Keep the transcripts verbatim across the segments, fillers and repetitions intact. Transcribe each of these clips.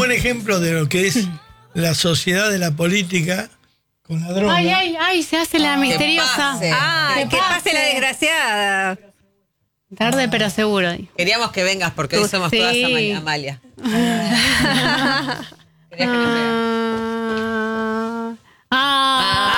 buen ejemplo de lo que es la sociedad de la política con la droga. Ay, ay, ay, se hace la Que misteriosa. pase. Ah, Que que pase pase. la desgraciada. Tarde pero seguro. Queríamos que vengas porque hoy Tú- somos sí. todas Amalia. Amalia. Querías que nos veas. Ah.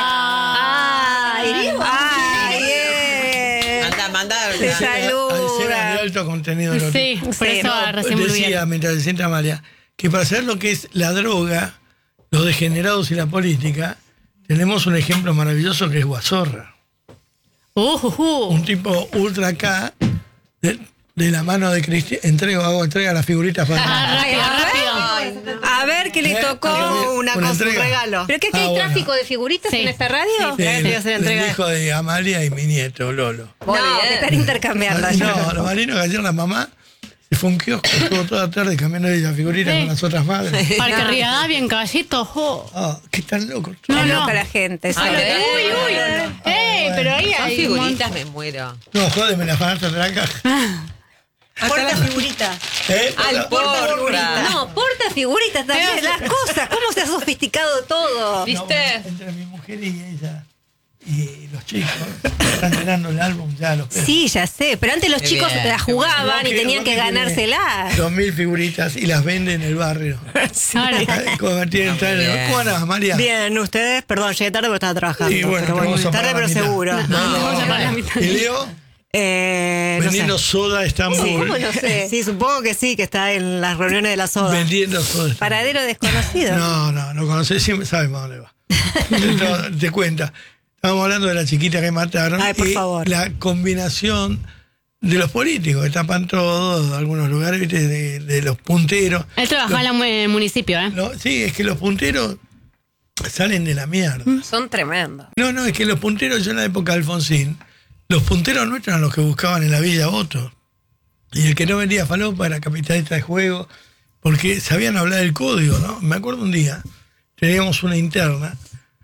Ah. Ay, ay, bien. Manda, manda. Te manda. saluda. Al ser de alto contenido. Sí, por Sí, eso no, recién muy Decía, bien. mientras se sienta Amalia, que para saber lo que es la droga, los degenerados y la política, tenemos un ejemplo maravilloso que es Guazorra. Uh, uh, uh. Un tipo ultra K, de, de la mano de Cristian, entrego, hago entrega las figuritas para... Ah, Ay, rápido, a ver. rápido. A ver qué le ¿Eh? tocó Ah, una una cosa, un entrega. regalo. ¿Pero qué que Ah, hay bueno. tráfico de figuritas Sí. en esta radio? Sí. del, Te voy a hacer del entrega. hijo de Amalia y mi nieto, Lolo. No, que están intercambiando. No, lo marino que ayer la mamá se fue a un kiosco, estuvo toda la tarde cambiando de las figuritas Sí. con las otras madres. Parque Rivadavia en Caballito. Oh. Ah, qué tan loco. No, Está no. loca la gente. sí. A ver. Uy, uy. Ey, pero ahí Son hay figuritas, me muero. No, jódeme la fanata de la caja. Porta figurita. ¿Eh? Al La- porta. No, porta figuritas también. Pero- Las cosas, cómo se ha sofisticado todo. No, ¿Viste? bueno, entre mi mujer y ella y los chicos están llenando el álbum ya los pesos. Sí, ya sé. Pero antes los Qué chicos bien, la qué jugaban Rocky- y tenían Rocky que tiene ganársela. Dos mil figuritas y las vende en el barrio. Ahora, Convertir en trailer. bien. ¿Cómo andás, María? Bien, ustedes, perdón, llegué tarde porque estaba trabajando. Y bueno, pero te vamos a tarde pagar pero la mitad. seguro. No, vamos a pagar la mitad. ¿Y Leo? Eh, no Vendiendo sé. soda a Estambul. Sí, ¿cómo no sé? Sí, supongo que sí, que está en las reuniones de la soda. Vendiendo soda. Paradero desconocido. No, no, no conocés, siempre sabes para dónde va. No, te cuenta. Estábamos hablando de la chiquita que mataron. Ay, por y favor. La combinación de los políticos que tapan todo, de algunos lugares, ¿viste? De, de los punteros. él trabajaba en el municipio, ¿eh? No, sí, es que los punteros salen de la mierda. Son tremendos. No, no, es que los punteros, yo en la época de Alfonsín, los punteros nuestros eran los que buscaban en la villa votos. Y el que no vendía falopa era capitalista de juego, porque sabían hablar del código, ¿no? Me acuerdo un día, teníamos una interna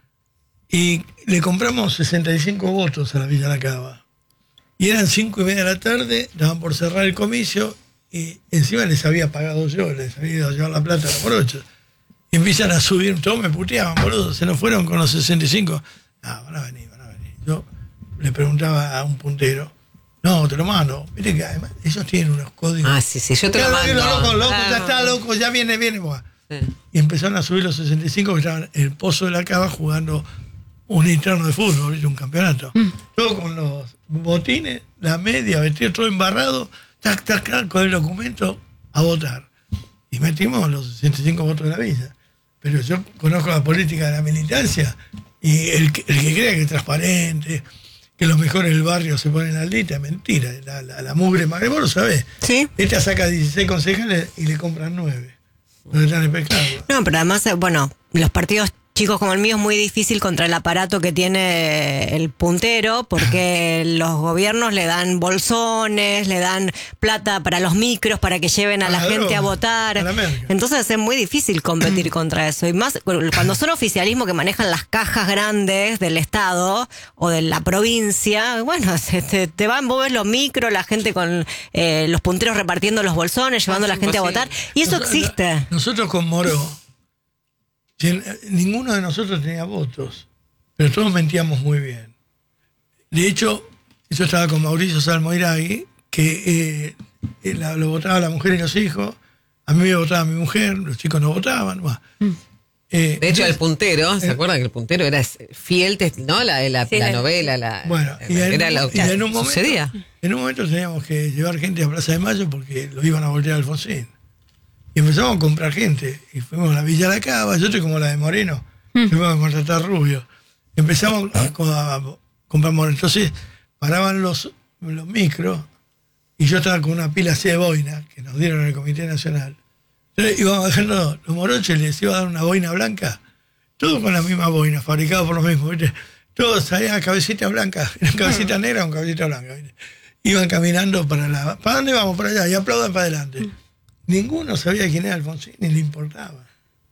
y le compramos sesenta y cinco votos a la Villa La Cava. Y eran cinco y media de la tarde, estaban por cerrar el comicio y encima les había pagado yo, les había ido a llevar la plata a los brochos. Y empiezan a subir, todos me puteaban, boludo, se nos fueron con los sesenta y cinco. No, van a venir, van a venir. Yo le preguntaba a un puntero, no, te lo mando. Viste que además ellos tienen unos códigos. Ah, sí, sí, yo te lo Claro, que mando. loco, loco, ya Ah. está loco, ya viene, viene. Buah. Sí. Y empezaron a subir los sesenta y cinco que estaban en el Pozo de la Cava jugando un interno de fútbol, ¿viste? Un campeonato. Todo con los botines, la media, vestido todo embarrado, tac, tac, tac, con el documento a votar. Y metimos los sesenta y cinco votos de la villa. Pero yo conozco la política de la militancia y el que, el que crea que es transparente, que los mejores del barrio se ponen al día, es mentira. La, la, la mugre magre, vos lo sabés. Sí. Esta saca dieciséis concejales y le compran nueve. No están en pecado. No, pero además, eh, bueno, los partidos chicos como el mío es muy difícil contra el aparato que tiene el puntero, porque los gobiernos le dan bolsones, le dan plata para los micros para que lleven a A la la gente droga, a votar. a la merca. Entonces es muy difícil competir contra eso. Y más cuando son oficialismo que manejan las cajas grandes del Estado o de la provincia, bueno, se- te, te van, vos ves los micros, la gente con eh, los punteros repartiendo los bolsones, llevando a la gente a votar. Y eso Nosotros- existe. Nosotros con Moró, si- ninguno de nosotros tenía votos, pero todos mentíamos muy bien. De hecho, yo estaba con Mauricio Salmoiragui, que eh, la- lo votaba la mujer y los hijos, a mí me votaba mi mujer, los chicos no votaban. Bah. Eh, De hecho, el entonces, puntero, ¿se eh, acuerdan que el puntero era fiel, tes- ¿no? La, la, Sí. la novela, la, Bueno, y en, era lo y que en un momento, sucedía. en un momento teníamos que llevar gente a Plaza de Mayo porque lo iban a voltear a Alfonsín. Y empezamos a comprar gente. Y fuimos a la Villa La Cava, yo estoy como la de Moreno, fuimos a contratar Rubio. Empezamos a, a comprar Moreno. Entonces paraban los, los micros y yo estaba con una pila así de boina que nos dieron en el Comité Nacional. Entonces íbamos dejando los moroches, les iba a dar una boina blanca, todo con la misma boina, fabricado por los mismos, ¿viste? Todos salían cabecita blanca, una cabecita negra con cabecita blanca, ¿viste? Iban caminando para la... ¿Para dónde vamos? Para allá, y aplaudan para adelante. Ninguno sabía quién era Alfonsín, ni le importaba.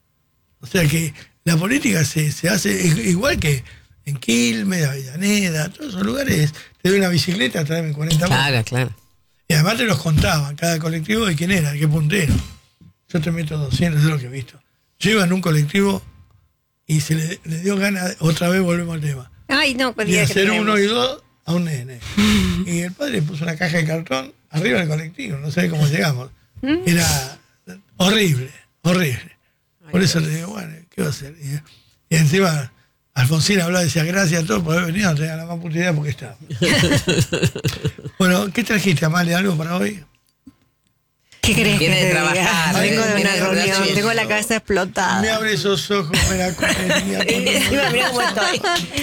O sea que la política se, se hace igual que en Quilmes, Avellaneda, todos esos lugares. Te doy una bicicleta, tráeme cuarenta más. Claro, claro. Y además te los contaban, cada colectivo de quién era, de qué puntero. yo te meto doscientos, es lo que he visto. Yo iba en un colectivo y se le, le dio ganas, otra vez volvemos al tema, Ay, no, con de día que hacer tenemos. uno y dos a un nene. Y el padre puso una caja de cartón arriba del colectivo, no sé cómo llegamos. Era horrible, horrible. Por eso le digo, bueno, ¿qué va a hacer? Y, y encima Alfonsín hablaba y decía, gracias a todos por haber venido, no tenía la más puta idea porque estaba. Bueno, ¿qué trajiste, Amalia? ¿Algo para hoy? ¿Qué querés Viene que de te trabajar, diga? Vengo de viene una de reunión, relación. tengo la cabeza explotada. Me abre esos ojos, me la comería. Y encima mirá cómo estoy.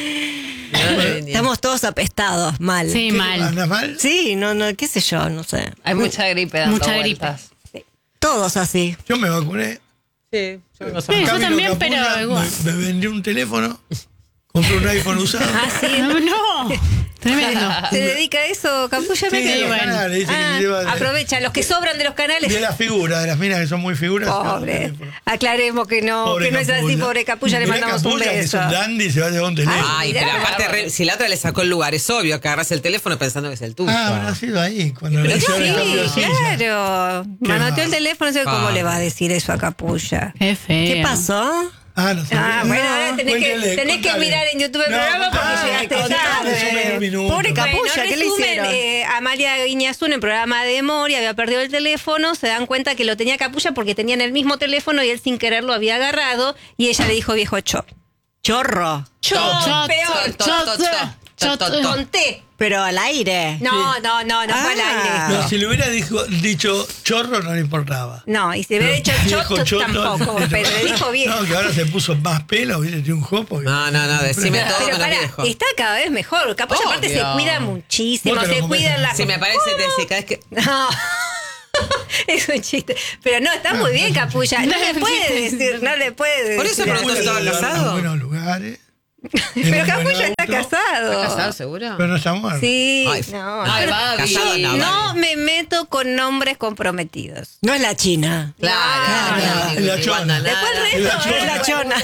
Estamos todos apestados, mal. Sí, mal. ¿Andas mal? Sí, no, no, qué sé yo, no sé. Hay mucha gripe dando Mucha vueltas. Todos así. Yo me vacuné. Sí, yo no sé. Sí, yo Camilo también, Capulla pero igual. Me, me vendió un teléfono, compré un iPhone usado. Ah, sí. No, no. Tremendo. ¿Se dedica a eso, Capulla? Sí, Me de quedo. los bueno. canales, dice que Ah, lleva de, aprovecha, los que sobran de los canales. de las figuras, de las minas que son muy figuras. llevan Pobre. teléfono. Aclaremos que no, Pobre que no es así, Capulla. pobre Capulla, le Mirá mandamos un Capulla, que es beso. un dandy, se va a llevar un teléfono. Ay, Mirá, pero aparte, bravo. re- si la otra le sacó el lugar, es obvio que agarras el teléfono pensando que es el tuyo. Ah, habrá sido ahí, cuando le Sí, hicieron el cambio de silla. claro. Manoteó el mal. teléfono, no sé cómo Ah. le va a decir eso a Capulla. Qué feo. ¿Qué pasó? Ah, no sé. Ah, bueno, ahora tenés, que, Cuéntale, tenés que contale. mirar en YouTube el No, programa porque contale, llegaste contale, tarde. resumen en un minuto. Pobre Capulla, Bueno, ¿qué le resumen, hicieron? eh, Amalia Guiñazú en el programa de Mori había perdido el teléfono, se dan cuenta que lo tenía Capulla porque tenían el mismo teléfono y él sin querer lo había agarrado y ella le dijo viejo cho. Chorro. Cho, Cho, peor, cho, cho, cho, cho, cho, cho, cho. con T. Pero al aire. No, no, no, no fue al Ah. aire. No, si le hubiera dijo- dicho chorro, no le importaba. No, y si hubiera dicho Viejo choto choto, tampoco, pero le dijo viejo. No, que ahora se puso más pelo, ¿viste? Tiene un jopo. No, no, no, decime todo Pero menos pará, viejo. está cada vez mejor. Capulla aparte se Obvio. cuida muchísimo, Vos te lo se comés cuida en la... la- Si me parece, te cada vez que... No. Es un chiste. Pero no, está muy bien, Capulla. No le puede decir, no le puede Por eso decir preguntó así. si estaba Llevar casado. a buenos lugares. en Pero un Capulla buen está auto, casado. ¿Casado seguro? Pero no está muerto. Sí, Ay, no. ay, Pero- Babi. Casado no, no Babi. me meto con nombres comprometidos. No es la China. Claro, Ah, no, la ni chona. Wanda, Después nada. el resto, La eh, La chona.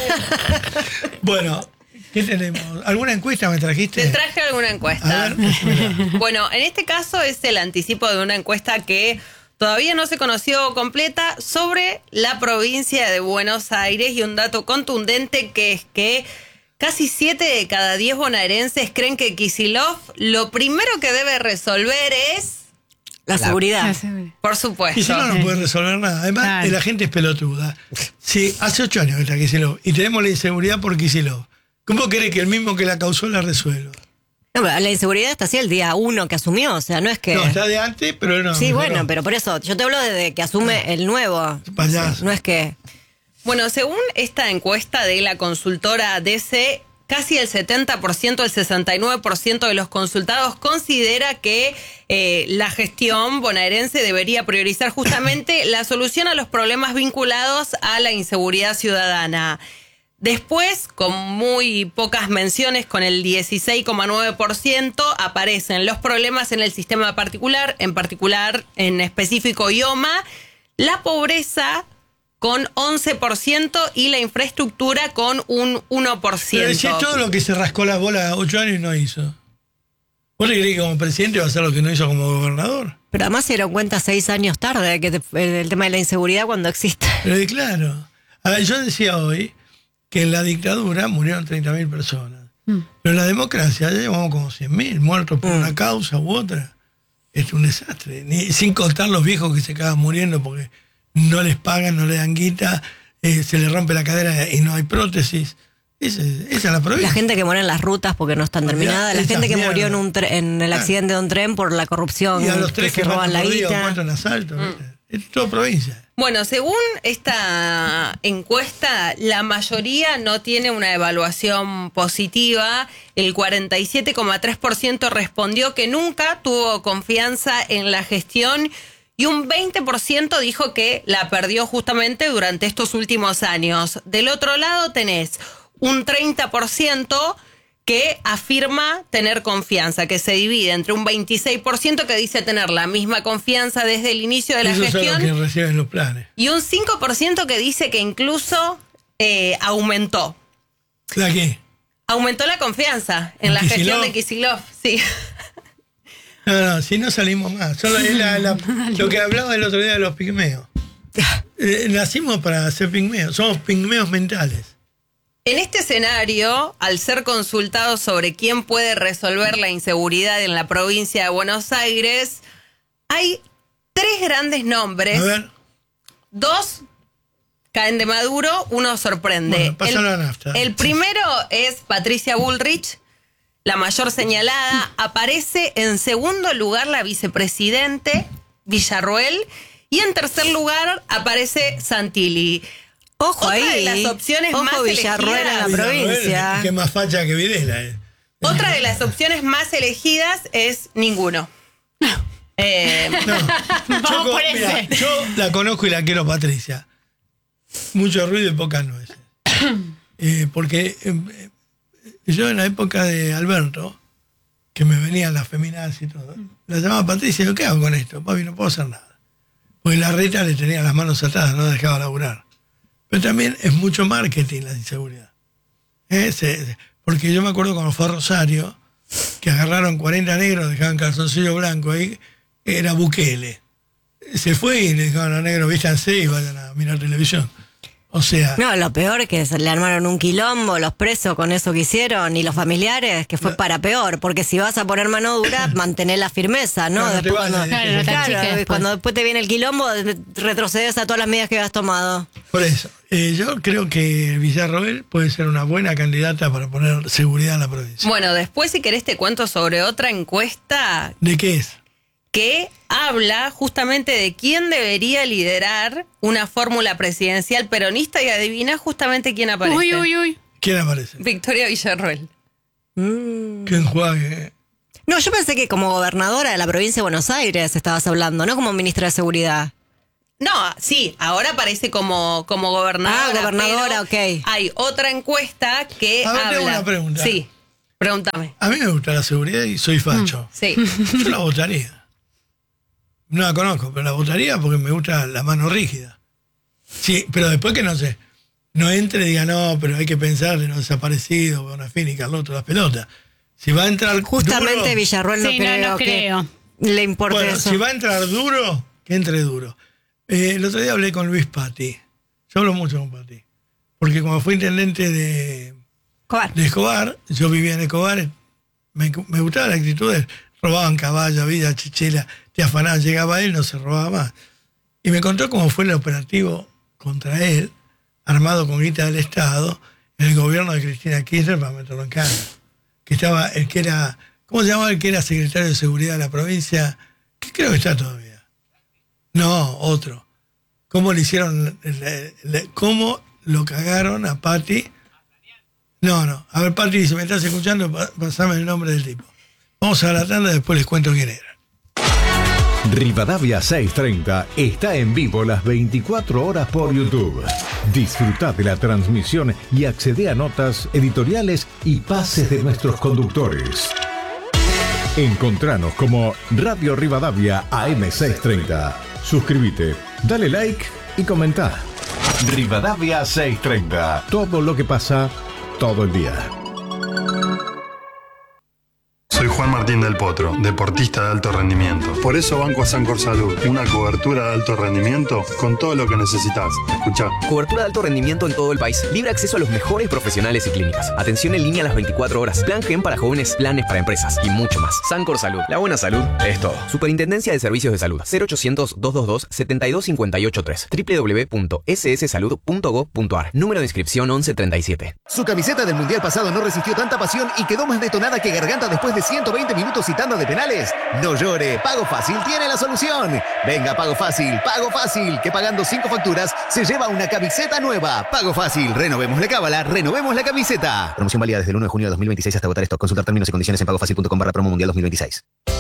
Bueno, ¿qué tenemos? ¿Alguna encuesta me trajiste? Te traje alguna A encuesta. ver, decímela. Bueno, en este caso es el anticipo de una encuesta que todavía no se conoció completa sobre la provincia de Buenos Aires y un dato contundente que es que casi siete de cada diez bonaerenses creen que Kicillof lo primero que debe resolver es, La seguridad. por supuesto, Y si no, no puede resolver nada. Además, Claro. la gente es pelotuda. Si hace ocho años que está Kicillof y tenemos la inseguridad por Kicillof, ¿cómo cree que el mismo que la causó la resuelva? No, pero la inseguridad está así el día uno que asumió, o sea, no es que... No, está de antes, pero no. Sí, mejoró. bueno, pero por eso, yo te hablo desde que asume el nuevo. Payaso. No es que... Bueno, según esta encuesta de la consultora D C, casi el setenta por ciento, el sesenta y nueve por ciento de los consultados considera que eh, la gestión bonaerense debería priorizar justamente la solución a los problemas vinculados a la inseguridad ciudadana. Después, con muy pocas menciones, con el dieciséis coma nueve por ciento, aparecen los problemas en el sistema particular, en particular, en específico, I O M A, la pobreza con once por ciento y la infraestructura con un uno por Pero ciento. decía todo lo que se rascó la bola ocho años y no hizo. ¿Vos le creés que como presidente va a hacer lo que no hizo como gobernador? Pero además se dieron cuenta seis años tarde que te- el tema de la inseguridad cuando existe. Pero y claro. A ver, yo decía hoy que en la dictadura murieron treinta mil personas. Pero en la democracia ya llevamos como cien mil muertos por una causa u otra. Es un desastre. Ni, sin contar los viejos que se acaban muriendo porque no les pagan, no le dan guita, eh, se les rompe la cadera y no hay prótesis. Esa, es- esa es la provincia. La gente que muere en las rutas porque no están Olvidá, terminadas, la esas gente que murió en mierdas. un tre- en el Ah. accidente de un tren por la corrupción, Y a los tres que que, se roban la matan por día, guita. cuatro en asalto. ¿viste? Es toda provincia. Bueno, según esta encuesta, la mayoría no tiene una evaluación positiva. El cuarenta y siete coma tres por ciento respondió que nunca tuvo confianza en la gestión y un veinte por ciento dijo que la perdió justamente durante estos últimos años. Del otro lado tenés un treinta por ciento que afirma tener confianza, que se divide entre un veintiséis por ciento que dice tener la misma confianza desde el inicio de la Esos son los gestión que reciben los planes. y un cinco por ciento que dice que incluso eh, aumentó. ¿La qué? Aumentó la confianza en ¿En la gestión Kicillof? de Kicillof, sí. No, no, si no salimos más. Solo es la- la- lo que hablaba el otro día de los pigmeos. Eh, nacimos para ser pigmeos, somos pigmeos mentales. En este escenario, al ser consultados sobre quién puede resolver la inseguridad en la provincia de Buenos Aires, hay tres grandes nombres. A ver. Dos caen de Maduro, uno sorprende. Bueno, pasa el, la nafta. el primero es Patricia Bullrich, la mayor señalada. Aparece en segundo lugar la vicepresidente Villarroel y en tercer lugar aparece Santilli. Ojo Otra ahí. de las opciones Ojo más Villarroel en la elegidas. provincia. Que más facha que Videla. Eh. Otra de las opciones más elegidas es ninguno. Eh, No, Vamos yo, por mirá, ese. yo la conozco y la quiero, Patricia. Mucho ruido y pocas nueces. Eh, porque eh, yo en la época de Alberto, que me venían las feminazis y todo, la llamaba Patricia y yo, ¿qué hago con esto? Papi, no puedo hacer nada. Porque la reta le tenía las manos atadas, no dejaba laburar. Pero también es mucho marketing la inseguridad. Eh, se- se- porque yo me acuerdo cuando fue a Rosario, que agarraron cuarenta negros, dejaban calzoncillo blanco ahí, era Bukele. Se fue y le dijeron a los negros, vístanse y vayan a mirar televisión. O sea, No, lo peor que se le armaron un quilombo los presos con eso que hicieron y los familiares, que fue para peor, porque si vas a poner mano dura, mantener la firmeza, ¿no? No, no te Después vayas, cuando, Claro, no te Claro, achiques después. cuando después te viene el quilombo, retrocedes a todas las medidas que habías tomado. por eso. Eh, yo creo que Villarroel puede ser una buena candidata para poner seguridad en la provincia. bueno, después si querés te cuento sobre otra encuesta ¿De qué es? que habla justamente de quién debería liderar una fórmula presidencial peronista y adivina justamente quién aparece. Uy, uy, uy. ¿Quién aparece? Victoria Villarroel. ¿Quién juegue? No, yo pensé que como gobernadora de la provincia de Buenos Aires estabas hablando, no como ministra de Seguridad. No, sí, ahora aparece como, como gobernadora. Ah, gobernadora, pero ok. Hay otra encuesta que A ver, habla. tengo una pregunta. Sí, pregúntame. A mí me gusta la seguridad y soy facho. Sí. Yo la votaría. No la conozco, pero la votaría porque me gusta la mano rígida. Sí, pero después que no sé, no entre y diga, no, pero hay que pensar en los desaparecidos, Bonafini y Carlotto, las pelotas. Si va a entrar Justamente duro, Villarroel no Sí, no, creo no que creo. le importe bueno, eso. si va a entrar duro, que entre duro. Eh, el otro día hablé con Luis Patti. Yo hablo mucho con Patti. Porque como fue intendente de, Cobar. de Escobar, yo vivía en Escobar, me, me gustaba la actitud de él. Robaban caballo, vida, chichela, te afanaban, llegaba él, no se robaba más. Y me contó cómo fue el operativo contra él, armado con guita del Estado, en el gobierno de Cristina Kirchner para meterlo en cana. Que estaba el que era, ¿cómo se llamaba el que era secretario de Seguridad de la provincia? Que creo que está todavía. No, otro. ¿Cómo le hicieron, le- le- cómo lo cagaron a Patti? No, no. A ver, Patti, si me estás escuchando, pa- pasame el nombre del tipo. Vamos a la tanda y después les cuento quién era. Rivadavia seiscientos treinta está en vivo las veinticuatro horas por YouTube. Disfruta de la transmisión y accede a notas, editoriales y pases de nuestros conductores. Encontranos como Radio Rivadavia A M seiscientos treinta. Suscríbete, dale like y comenta. Rivadavia seiscientos treinta. Todo lo que pasa todo el día. Soy Juan Martín del Potro, deportista de alto rendimiento. Por eso banco a Sancor Salud, una cobertura de alto rendimiento con todo lo que necesitas. Escuchá. Cobertura de alto rendimiento en todo el país. Libre acceso a los mejores profesionales y clínicas. Atención en línea a las veinticuatro horas. Plan Gen para jóvenes, planes para empresas y mucho más. Sancor Salud. La buena salud es todo. Superintendencia de Servicios de Salud. cero ochocientos, doscientos veintidós, setenta y dos cincuenta y ocho tres. doble u doble u doble u punto ese ese salud punto gob punto a r. Número de inscripción once treinta y siete. Su camiseta del Mundial pasado no resistió tanta pasión y quedó más detonada que Garganta después de ciento veinte minutos y tanda de penales. No llore, Pago Fácil tiene la solución. Venga, Pago Fácil, Pago Fácil, que pagando cinco facturas se lleva una camiseta nueva. Pago Fácil, renovemos la cábala, renovemos la camiseta. Promoción válida desde el uno de junio de dos mil veintiséis hasta agotar stock. Consultar términos y condiciones en pagofacil punto com barra promo mundial dos mil veintiséis.